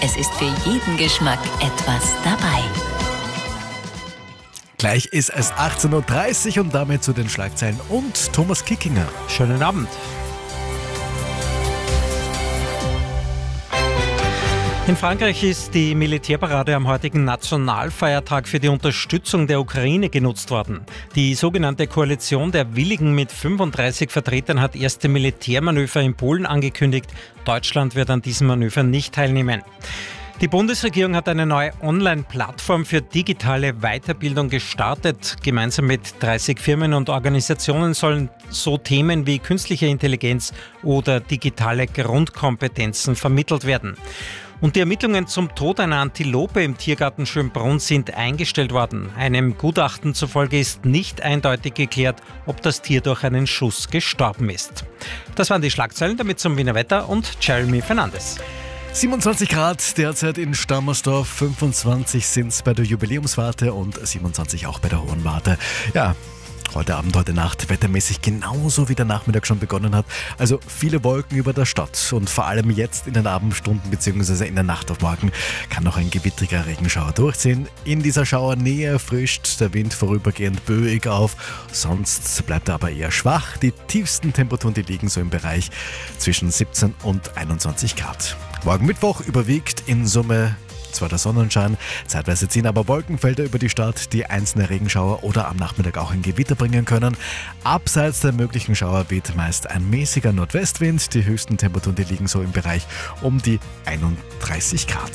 Es ist für jeden Geschmack etwas dabei. Gleich ist es 18.30 Uhr und damit zu den Schlagzeilen und Thomas Kickinger. Schönen Abend. In Frankreich ist die Militärparade am heutigen Nationalfeiertag für die Unterstützung der Ukraine genutzt worden. Die sogenannte Koalition der Willigen mit 35 Vertretern hat erste Militärmanöver in Polen angekündigt. Deutschland wird an diesen Manövern nicht teilnehmen. Die Bundesregierung hat eine neue Online-Plattform für digitale Weiterbildung gestartet. Gemeinsam mit 30 Firmen und Organisationen sollen so Themen wie künstliche Intelligenz oder digitale Grundkompetenzen vermittelt werden. Und die Ermittlungen zum Tod einer Antilope im Tiergarten Schönbrunn sind eingestellt worden. Einem Gutachten zufolge ist nicht eindeutig geklärt, ob das Tier durch einen Schuss gestorben ist. Das waren die Schlagzeilen, damit zum Wiener Wetter und Jeremy Fernandes. 27 Grad derzeit in Stammersdorf, 25 sind es bei der Jubiläumswarte und 27 auch bei der Hohen Warte. Ja, heute Abend, heute Nacht wettermäßig genauso wie der Nachmittag schon begonnen hat. Also viele Wolken über der Stadt und vor allem jetzt in den Abendstunden bzw. in der Nacht auf morgen kann noch ein gewittriger Regenschauer durchziehen. In dieser Schauernähe frischt der Wind vorübergehend böig auf, sonst bleibt er aber eher schwach. Die tiefsten Temperaturen, die liegen so im Bereich zwischen 17 und 21 Grad. Morgen Mittwoch überwiegt in Summe zwar der Sonnenschein, zeitweise ziehen aber Wolkenfelder über die Stadt, die einzelne Regenschauer oder am Nachmittag auch ein Gewitter bringen können. Abseits der möglichen Schauer weht meist ein mäßiger Nordwestwind. Die höchsten Temperaturen, die liegen so im Bereich um die 31 Grad.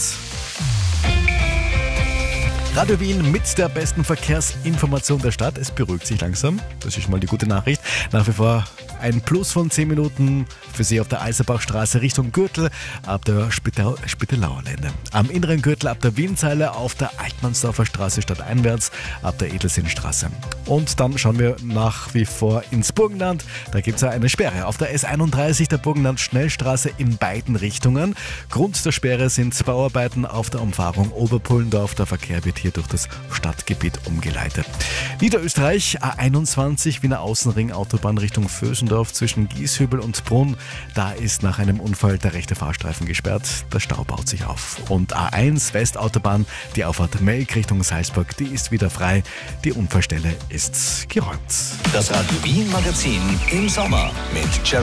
Radio Wien mit der besten Verkehrsinformation der Stadt. Es beruhigt sich langsam. Das ist mal die gute Nachricht. Nach wie vor ein Plus von 10 Minuten für Sie auf der Alserbachstraße Richtung Gürtel ab der Spittelauer Lände. Am inneren Gürtel ab der Wienzeile auf der Altmannsdorfer Straße stadteinwärts ab der Edelsinnstraße. Und dann schauen wir nach wie vor ins Burgenland. Da gibt es ja eine Sperre auf der S31 der Burgenland-Schnellstraße in beiden Richtungen. Grund der Sperre sind Bauarbeiten auf der Umfahrung Oberpullendorf. Der Verkehr wird hier durch das Stadtgebiet umgeleitet. Niederösterreich A21 Wiener Außenring Autobahn Richtung Vösendorf zwischen Gieshübel und Brunn. Da ist nach einem Unfall der rechte Fahrstreifen gesperrt. Der Stau baut sich auf. Und A1 Westautobahn, die Auffahrt Melk Richtung Salzburg, die ist wieder frei. Die Unfallstelle ist geräumt. Das Radio Wien Magazin im Sommer mit Jeremy